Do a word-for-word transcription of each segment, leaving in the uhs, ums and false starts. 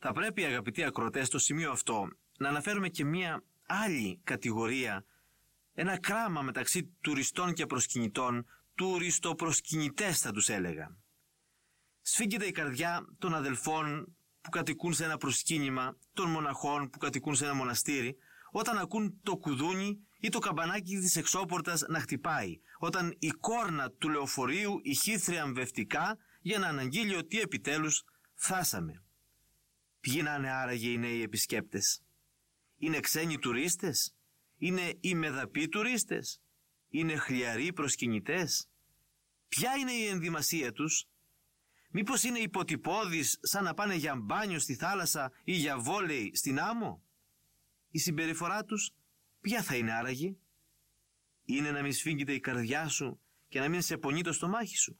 Θα πρέπει, αγαπητοί ακροατές, στο σημείο αυτό να αναφέρουμε και μία άλλη κατηγορία, ένα κράμα μεταξύ τουριστών και προσκυνητών, τουριστοπροσκυνητές θα τους έλεγα. Σφίγγεται η καρδιά των αδελφών που κατοικούν σε ένα προσκύνημα, των μοναχών που κατοικούν σε ένα μοναστήρι, όταν ακούν το κουδούνι ή το καμπανάκι της εξώπορτας να χτυπάει, όταν η κόρνα του λεωφορείου ηχεί θριαμβευτικά για να αναγγείλει ότι επιτέλους φτάσαμε. Ποιοι να είναι άραγε οι νέοι επισκέπτες? Είναι ξένοι τουρίστες? Είναι ημεδαποί τουρίστες? Είναι χλιαροί προσκυνητές? Ποια είναι η ενδυμασία τους? Μήπως είναι υποτυπώδεις, σαν να πάνε για μπάνιο στη θάλασσα ή για βόλεϊ στην άμμο? Η συμπεριφορά τους ποια θα είναι άραγε? Είναι να μην σφίγγεται η καρδιά σου και να μην σε πονεί το στομάχι σου?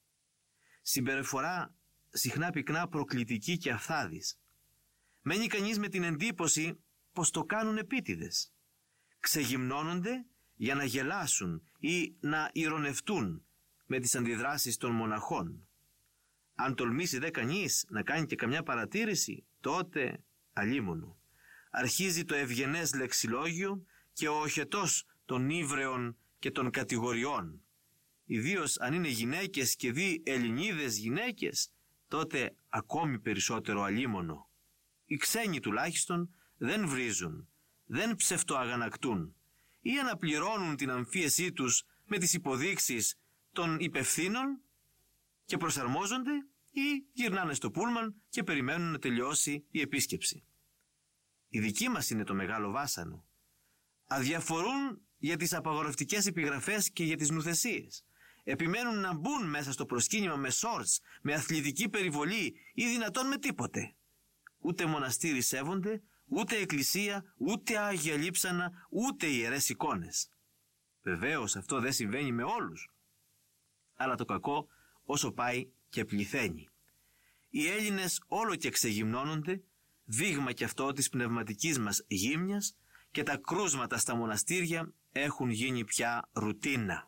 Συμπεριφορά συχνά πυκνά προκλητική και αυθάδης. Μένει κανείς με την εντύπωση πως το κάνουν επίτηδες. Ξεγυμνώνονται για να γελάσουν ή να ηρωνευτούν με τις αντιδράσεις των μοναχών. Αν τολμήσει δε κανείς να κάνει και καμιά παρατήρηση, τότε αλίμονο. Αρχίζει το ευγενές λεξιλόγιο και ο οχετός των ύβρεων και των κατηγοριών. Ιδίως αν είναι γυναίκες και δι Ελληνίδες γυναίκες, τότε ακόμη περισσότερο αλίμονο. Οι ξένοι τουλάχιστον δεν βρίζουν, δεν ψευτοαγανακτούν ή αναπληρώνουν την αμφίεσή τους με τις υποδείξεις των υπευθύνων και προσαρμόζονται ή γυρνάνε στο πούλμαν και περιμένουν να τελειώσει η επίσκεψη. Η δική μας είναι το μεγάλο βάσανο. Αδιαφορούν για τις απαγορευτικές επιγραφές και για τις νουθεσίες. Επιμένουν να μπουν μέσα στο προσκύνημα με σόρτς, με αθλητική περιβολή ή δυνατόν με τίποτε. Ούτε μοναστήρι σέβονται, ούτε εκκλησία, ούτε άγια λείψανα, ούτε ιερές εικόνες. Βεβαίως αυτό δεν συμβαίνει με όλους. Αλλά το κακό όσο πάει και πληθαίνει. Οι Έλληνες όλο και ξεγυμνώνονται, δείγμα και αυτό της πνευματικής μας γύμνιας, και τα κρούσματα στα μοναστήρια έχουν γίνει πια ρουτίνα.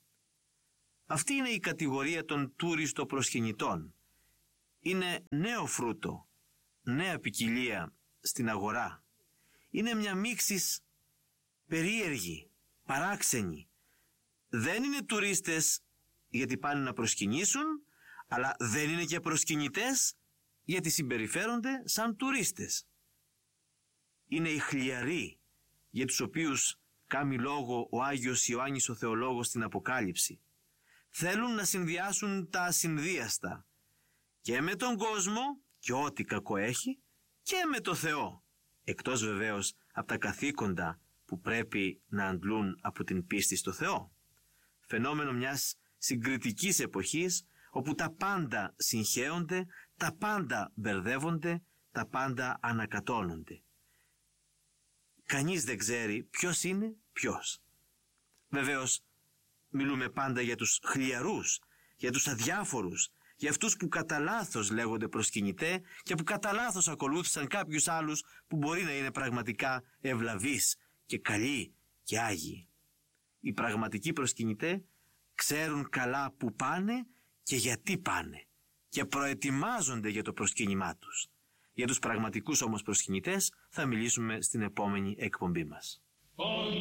Αυτή είναι η κατηγορία των τουριστοπροσκυνητών. Είναι νέο φρούτο, νέα ποικιλία στην αγορά. Είναι μια μίξης περίεργη, παράξενη. Δεν είναι τουρίστες γιατί πάνε να προσκυνήσουν, αλλά δεν είναι και προσκυνητές γιατί συμπεριφέρονται σαν τουρίστες. Είναι οι χλιαροί για τους οποίους κάνει λόγο ο Άγιος Ιωάννης ο Θεολόγος στην Αποκάλυψη. Θέλουν να συνδυάσουν τα ασυνδύαστα και με τον κόσμο και ό,τι κακό έχει και με το Θεό, εκτός βεβαίως από τα καθήκοντα που πρέπει να αντλούν από την πίστη στο Θεό. Φαινόμενο μιας συγκριτικής εποχής όπου τα πάντα συγχέονται, τα πάντα μπερδεύονται, τα πάντα ανακατώνονται. Κανείς δεν ξέρει ποιος είναι ποιος. Βεβαίως μιλούμε πάντα για τους χλιαρούς, για τους αδιάφορους, για αυτούς που κατά λάθος λέγονται προσκυνητέ και που κατά λάθος ακολούθησαν κάποιους άλλους που μπορεί να είναι πραγματικά ευλαβείς και καλοί και άγιοι. Οι πραγματικοί προσκυνητέ ξέρουν καλά που πάνε και γιατί πάνε και προετοιμάζονται για το προσκύνημά τους. Για τους πραγματικούς όμως προσκυνητές θα μιλήσουμε στην επόμενη εκπομπή μας.